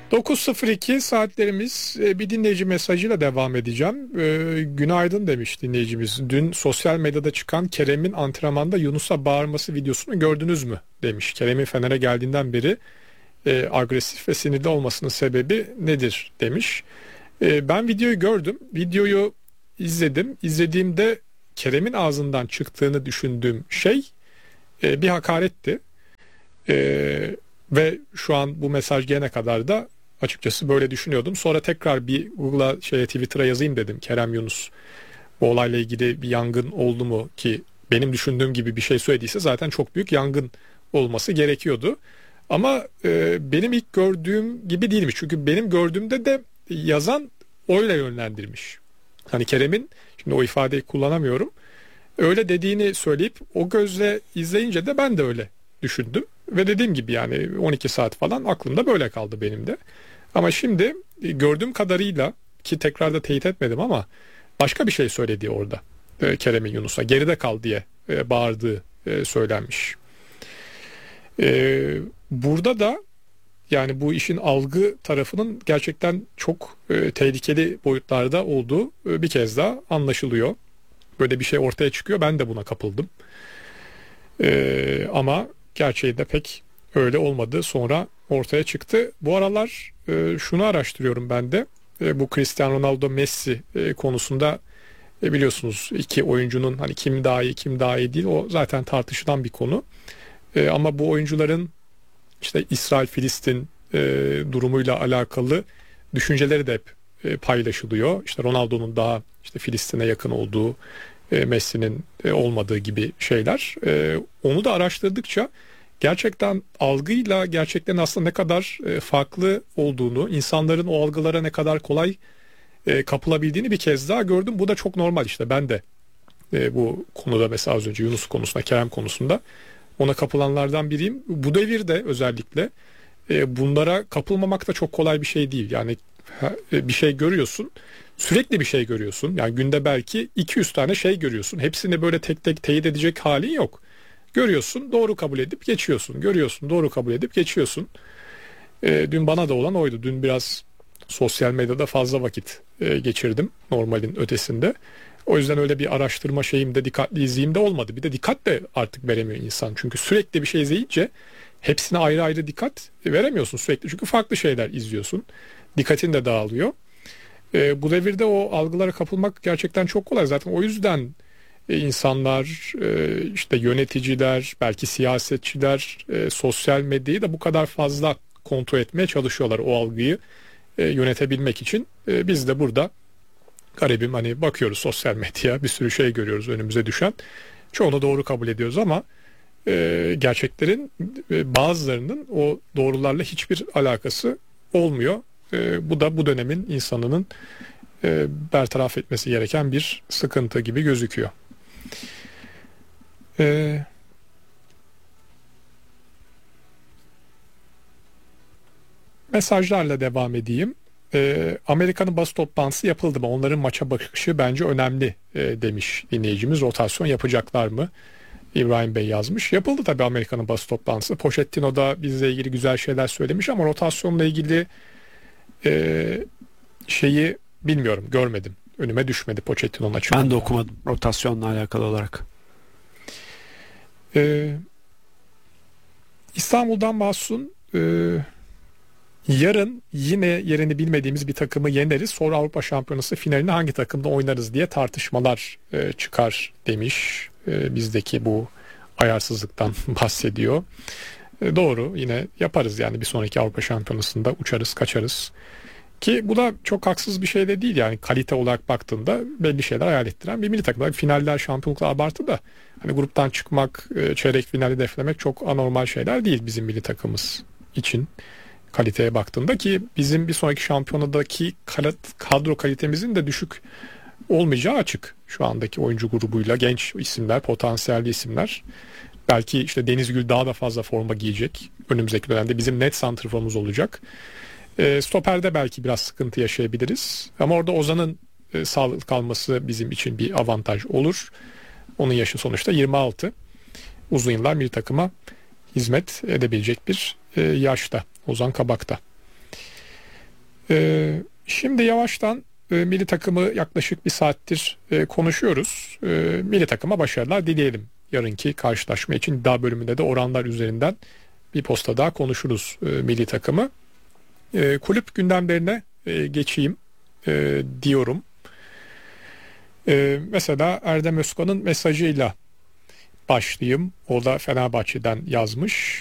9.02 saatlerimiz, bir dinleyici mesajıyla devam edeceğim. Günaydın demiş dinleyicimiz. Dün sosyal medyada çıkan Kerem'in antrenmanda Yunus'a bağırması videosunu gördünüz mü demiş. Kerem'in Fener'e geldiğinden beri agresif ve sinirli olmasının sebebi nedir demiş. Ben videoyu gördüm. Videoyu izledim. İzlediğimde Kerem'in ağzından çıktığını düşündüğüm şey bir hakaretti. Ve şu an bu mesaj gelene kadar da açıkçası böyle düşünüyordum. Sonra tekrar bir Google'a Twitter'a yazayım dedim. Kerem Yunus bu olayla ilgili bir yangın oldu mu, ki benim düşündüğüm gibi bir şey söylediyse zaten çok büyük yangın olması gerekiyordu. Ama benim ilk gördüğüm gibi değilmiş. Çünkü benim gördüğümde de yazan öyle yönlendirmiş. Hani Kerem'in, şimdi o ifadeyi kullanamıyorum, öyle dediğini söyleyip o gözle izleyince de ben de öyle düşündüm. Ve dediğim gibi yani 12 saat falan aklımda böyle kaldı benim de. Ama şimdi gördüğüm kadarıyla, ki tekrar da teyit etmedim ama, başka bir şey söyledi orada. Kerem'in Yunus'a geride kal diye bağırdığı söylenmiş. Burada da yani bu işin algı tarafının gerçekten çok tehlikeli boyutlarda olduğu bir kez daha anlaşılıyor. Böyle bir şey ortaya çıkıyor. Ben de buna kapıldım. Ama gerçeği de pek öyle olmadı. Sonra ortaya çıktı. Bu aralar şunu araştırıyorum ben de. Bu Cristiano Ronaldo Messi konusunda biliyorsunuz iki oyuncunun hani kim daha iyi kim daha iyi değil, o zaten tartışılan bir konu. Ama bu oyuncuların işte İsrail-Filistin durumuyla alakalı düşünceleri de hep paylaşılıyor. İşte Ronaldo'nun daha işte Filistin'e yakın olduğu, Messi'nin olmadığı gibi şeyler. Onu da araştırdıkça gerçekten algıyla gerçekten aslında ne kadar farklı olduğunu, insanların o algılara ne kadar kolay kapılabildiğini bir kez daha gördüm. Bu da çok normal işte. Ben de bu konuda, mesela az önce Yunus konusunda, Kerem konusunda ona kapılanlardan biriyim. Bu devirde özellikle bunlara kapılmamak da çok kolay bir şey değil. Yani bir şey görüyorsun, sürekli bir şey görüyorsun. Yani günde belki 200 tane şey görüyorsun. Hepsini böyle tek tek teyit edecek halin yok. Görüyorsun, doğru kabul edip geçiyorsun. Görüyorsun, doğru kabul edip geçiyorsun. Dün bana da olan oydu. Dün biraz sosyal medyada fazla vakit geçirdim normalin ötesinde. O yüzden öyle bir araştırma şeyim de, dikkatli izleyeyim de olmadı. Bir de dikkat de artık veremiyor insan. Çünkü sürekli bir şey izleyince hepsine ayrı ayrı dikkat veremiyorsun sürekli. Çünkü farklı şeyler izliyorsun. Dikkatin de dağılıyor. Bu devirde o algılara kapılmak gerçekten çok kolay. Zaten o yüzden insanlar, işte yöneticiler, belki siyasetçiler sosyal medyayı da bu kadar fazla kontrol etmeye çalışıyorlar, o algıyı yönetebilmek için. Biz de burada garibim hani bakıyoruz sosyal medyaya, bir sürü şey görüyoruz önümüze düşen. Çoğunu doğru kabul ediyoruz ama gerçeklerin bazılarının o doğrularla hiçbir alakası olmuyor. Bu da bu dönemin insanının bertaraf etmesi gereken bir sıkıntı gibi gözüküyor. Mesajlarla devam edeyim. Amerika'nın basın toplantısı yapıldı mı? Onların maça bakışı bence önemli demiş dinleyicimiz. Rotasyon yapacaklar mı? İbrahim Bey yazmış. Yapıldı tabii Amerika'nın basın toplantısı. Pochettino da bizle ilgili güzel şeyler söylemiş ama rotasyonla ilgili şeyi bilmiyorum, görmedim. Önüme düşmedi Pochettino'nun açıklaması. Ben de okumadım rotasyonla alakalı olarak. İstanbul'dan Mahsun, yarın yine yerini bilmediğimiz bir takımı yeneriz. Sonra Avrupa Şampiyonası finalini hangi takımda oynarız diye tartışmalar çıkar demiş. Bizdeki bu ayarsızlıktan bahsediyor. Doğru, yine yaparız yani bir sonraki Avrupa Şampiyonası'nda uçarız kaçarız. Ki bu da çok haksız bir şey de değil yani, kalite olarak baktığında belli şeyler hayal ettiren bir milli takım. Finaller, şampiyonluklar abartı da hani gruptan çıkmak, çeyrek finali hedeflemek çok anormal şeyler değil bizim milli takımımız için. Kaliteye baktığında, ki bizim bir sonraki şampiyonadaki kadro kalitemizin de düşük olmayacağı açık. Şu andaki oyuncu grubuyla genç isimler, potansiyelli isimler. Belki işte Denizgül daha da fazla forma giyecek. Önümüzdeki dönemde bizim net santrforumuz olacak. Stoper'de belki biraz sıkıntı yaşayabiliriz. Ama orada Ozan'ın sağlıklı kalması bizim için bir avantaj olur. Onun yaşı sonuçta 26. Uzun yıllar milli takıma hizmet edebilecek bir yaşta. Ozan Kabak'ta. Şimdi yavaştan milli takımı yaklaşık bir saattir konuşuyoruz. Milli takıma başarılar dileyelim. Yarınki karşılaşma için iddia bölümünde de oranlar üzerinden bir posta daha konuşuruz milli takımı. Kulüp gündemlerine geçeyim diyorum. Mesela Erdem Özkan'ın mesajıyla başlayayım. O da Fenerbahçe'den yazmış.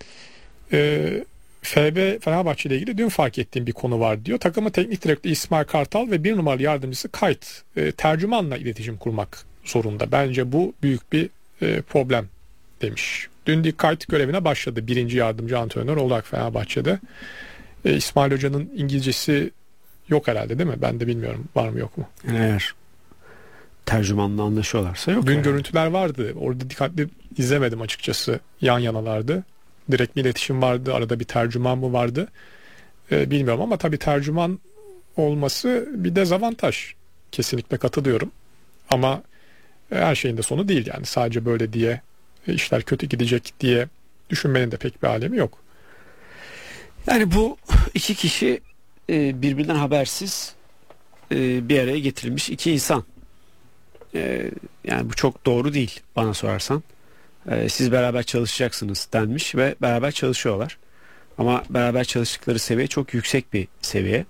Fenerbahçe ile ilgili dün fark ettiğim bir konu var diyor. Takımı teknik direktörü İsmail Kartal ve bir numaralı yardımcısı Kayt tercümanla iletişim kurmak zorunda. Bence bu büyük bir problem demiş. Dün Kayt görevine başladı. Birinci yardımcı antrenör olarak Fenerbahçe'de. İsmail Hoca'nın İngilizcesi yok herhalde değil mi? Ben de bilmiyorum. Var mı yok mu? Eğer tercümanla anlaşıyorlarsa yok. Dün görüntüler vardı. Orada dikkatli izlemedim açıkçası. Yan yanalardı. Direkt bir iletişim vardı. Arada bir tercüman mı vardı? Bilmiyorum ama tabii tercüman olması bir dezavantaj. Kesinlikle katılıyorum. Ama her şeyin de sonu değil yani. Sadece böyle diye işler kötü gidecek diye düşünmenin de pek bir alemi yok. Yani bu iki kişi birbirinden habersiz bir araya getirilmiş iki insan. Yani bu çok doğru değil bana sorarsan. Siz beraber çalışacaksınız denmiş ve beraber çalışıyorlar. Ama beraber çalıştıkları seviye çok yüksek bir seviye.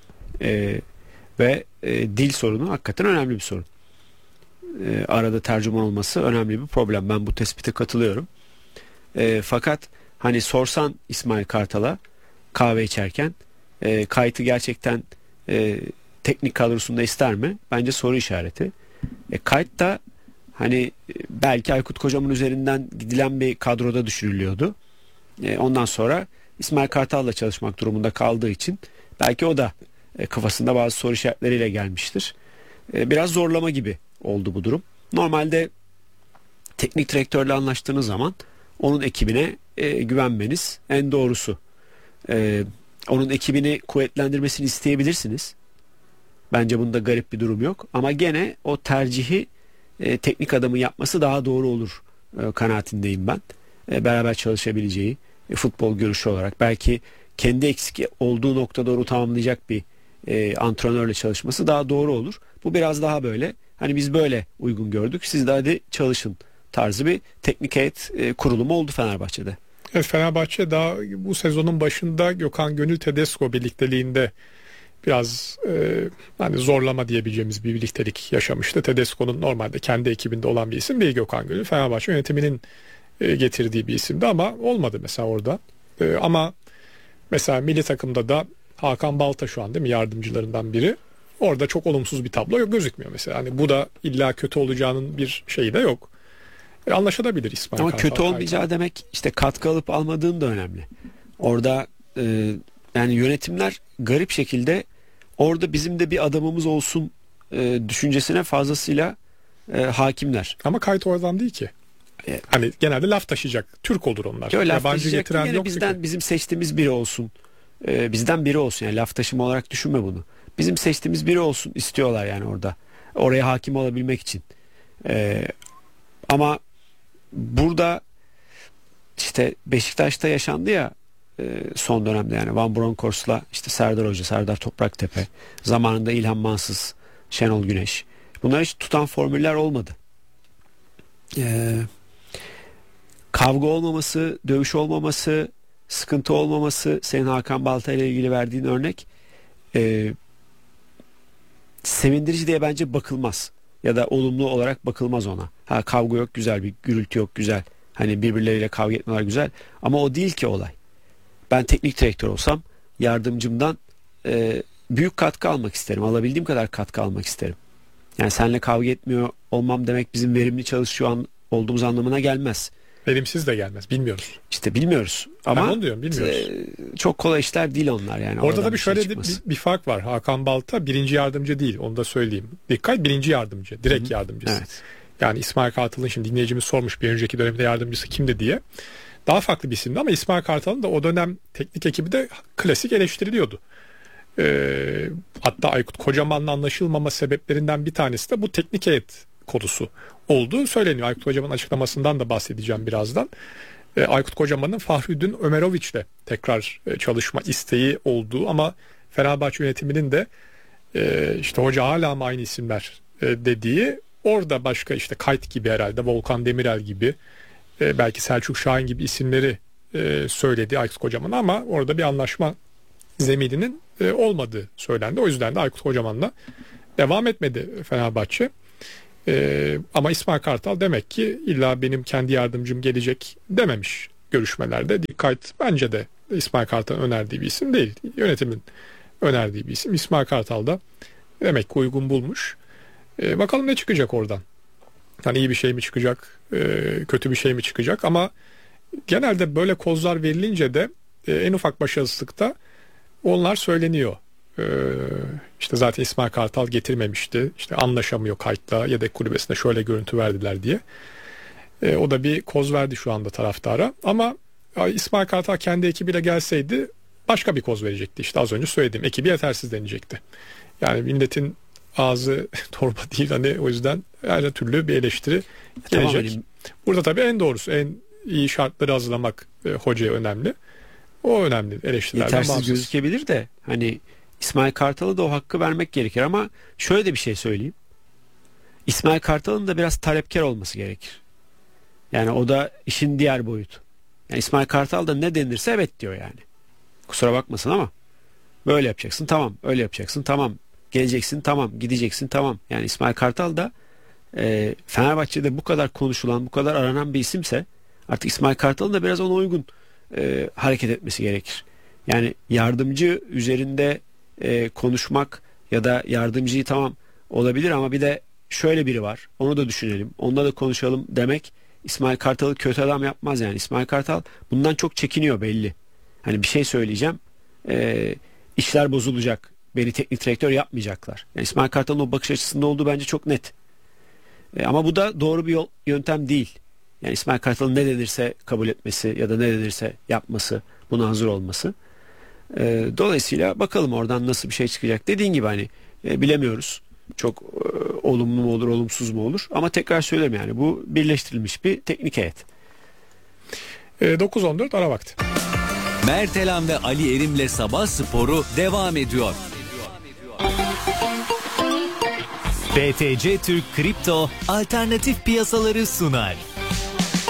Ve dil sorunu hakikaten önemli bir sorun. Arada tercüman olması önemli bir problem. Ben bu tespite katılıyorum. Fakat hani sorsan İsmail Kartal'a kahve içerken Kayıt'ı gerçekten teknik kadrosunda ister mi? Bence soru işareti. Kayıt da hani belki Aykut Kocaman üzerinden gidilen bir kadroda düşünülüyordu. Ondan sonra İsmail Kartal'la çalışmak durumunda kaldığı için belki o da kafasında bazı soru işaretleriyle gelmiştir. Biraz zorlama gibi oldu bu durum. Normalde teknik direktörle anlaştığınız zaman onun ekibine güvenmeniz en doğrusu. Onun ekibini kuvvetlendirmesini isteyebilirsiniz. Bence bunda garip bir durum yok. Ama gene o tercihi teknik adamın yapması daha doğru olur kanaatindeyim ben. Beraber çalışabileceği futbol görüşü olarak belki kendi eksik olduğu noktada onu tamamlayacak bir antrenörle çalışması daha doğru olur. Bu biraz daha böyle hani biz böyle uygun gördük, siz de hadi çalışın tarzı bir teknik heyet kurulumu oldu Fenerbahçe'de. Evet, Fenerbahçe daha bu sezonun başında Gökhan Gönül Tedesco birlikteliğinde biraz hani zorlama diyebileceğimiz bir birliktelik yaşamıştı. Tedesco'nun normalde kendi ekibinde olan bir isim değil Gökhan Gönül. Fenerbahçe yönetiminin getirdiği bir isimdi ama olmadı mesela orada. Ama mesela milli takımda da Hakan Balta şu an değil mi yardımcılarından biri. Orada çok olumsuz bir tablo gözükmüyor mesela. Hani bu da illa kötü olacağının bir şeyi de yok. Anlaşılabilir İsmail ama Kartal. kötü olmayacağı demek işte katkı alıp almadığın da önemli. Orada yani yönetimler garip şekilde orada bizim de bir adamımız olsun düşüncesine fazlasıyla hakimler. Ama kayıt o adam değil ki. Hani genelde laf taşıyacak. Türk olur onlar. Laf Yabancı taşıyacak getiren yok. bizden bizim seçtiğimiz biri olsun. Bizden biri olsun. Yani laf taşıma olarak düşünme bunu. Bizim seçtiğimiz biri olsun istiyorlar yani orada. Oraya hakim olabilmek için. Ama burada işte Beşiktaş'ta yaşandı ya son dönemde yani Van Bronckhorst'la işte Serdar Hoca, Serdar Topraktepe, zamanında İlhan Mansız, Şenol Güneş. Bunlar hiç tutan formüller olmadı. Kavga olmaması, dövüş olmaması, sıkıntı olmaması, senin Hakan Balta ile ilgili verdiğin örnek sevindirici diye bence bakılmaz. Ya da olumlu olarak bakılmaz ona. Ha, kavga yok güzel, bir gürültü yok güzel. Hani birbirleriyle kavga etmeler güzel. Ama o değil ki olay. Ben teknik direktör olsam yardımcımdan büyük katkı almak isterim. Alabildiğim kadar katkı almak isterim. Yani seninle kavga etmiyor olmam demek bizim verimli çalışıyor olduğumuz anlamına gelmez. Verimsiz de gelmez. Bilmiyoruz. İşte bilmiyoruz. Ama onu diyorum, bilmiyoruz. Çok kolay işler değil onlar yani. Orada da bir şöyle bir fark var. Hakan Balta birinci yardımcı değil. Onu da söyleyeyim. Dikkat, birinci yardımcı. Direkt yardımcısı. Evet. Yani İsmail Kartal'ın şimdi dinleyicimiz sormuş bir önceki dönemde yardımcısı kimdi diye. Daha farklı bir isimdi ama İsmail Kartal'ın da o dönem teknik ekibi de klasik eleştiriliyordu. Hatta Aykut Kocaman'la anlaşılmama sebeplerinden bir tanesi de bu teknik heyet konusu olduğu söyleniyor. Aykut Kocaman'ın açıklamasından da bahsedeceğim birazdan. Aykut Kocaman'ın Fahrettin Ömeroviç'le tekrar çalışma isteği olduğu ama Fenerbahçe yönetiminin de işte hoca hala mı aynı isimler dediği, orada başka işte Kayt gibi, herhalde Volkan Demirel gibi, belki Selçuk Şahin gibi isimleri söyledi Aykut Kocaman, ama orada bir anlaşma zemininin olmadığı söylendi. O yüzden de Aykut Kocaman'la devam etmedi Fenerbahçe. Ama İsmail Kartal demek ki illa benim kendi yardımcım gelecek dememiş görüşmelerde. Dikkat, bence de İsmail Kartal'ın önerdiği bir isim değil. Yönetimin önerdiği bir isim. İsmail Kartal da demek ki uygun bulmuş. Bakalım ne çıkacak oradan. Yani iyi bir şey mi çıkacak, kötü bir şey mi çıkacak, ama genelde böyle kozlar verilince de en ufak başarısızlıkta onlar söyleniyor. İşte zaten İsmail Kartal getirmemişti, İşte anlaşamıyor Kayt'la, yedek kulübesine şöyle görüntü verdiler diye. O da bir koz verdi şu anda taraftara. Ama İsmail Kartal kendi ekibiyle gelseydi başka bir koz verecekti. İşte az önce söylediğim, ekibi yetersiz denecekti. Yani milletin ağzı torba değil, hani o yüzden her türlü bir eleştiri gelecek. Tamam. Burada tabii en doğrusu, en iyi şartları hazırlamak hocaya önemli. O önemli, eleştirilerden yetersiz bağımsız gözükebilir de hani İsmail Kartal'a da o hakkı vermek gerekir, ama şöyle de bir şey söyleyeyim. İsmail Kartal'ın da biraz talepkar olması gerekir. Yani o da işin diğer boyutu. Yani İsmail Kartal da ne denirse evet diyor yani. Kusura bakmasın ama böyle yapacaksın tamam, öyle yapacaksın tamam, geleceksin tamam, gideceksin tamam. Yani İsmail Kartal da Fenerbahçe'de bu kadar konuşulan, bu kadar aranan bir isimse artık İsmail Kartal'ın da biraz ona uygun hareket etmesi gerekir. Yani yardımcı üzerinde konuşmak ya da yardımcıyı tamam olabilir, ama bir de şöyle biri var, onu da düşünelim, onunla da konuşalım demek İsmail Kartal'ı kötü adam yapmaz yani. İsmail Kartal bundan çok çekiniyor belli. Hani bir şey söyleyeceğim, işler bozulacak, beni teknik direktör yapmayacaklar. Yani İsmail Kartal'ın o bakış açısında olduğu bence çok net. Ama bu da doğru bir yöntem değil. Yani İsmail Kartal'ın ne denirse kabul etmesi ya da ne denirse yapması, buna hazır olması. Dolayısıyla bakalım oradan nasıl bir şey çıkacak. Dediğin gibi hani bilemiyoruz. Çok olumlu mu olur, olumsuz mu olur? Ama tekrar söyleyeyim, yani bu birleştirilmiş bir teknik heyet. 9-14 ara vakti. Mert Elan ve Ali Erim'le Sabah Sporu devam ediyor. BTC Türk Kripto alternatif piyasaları sunar.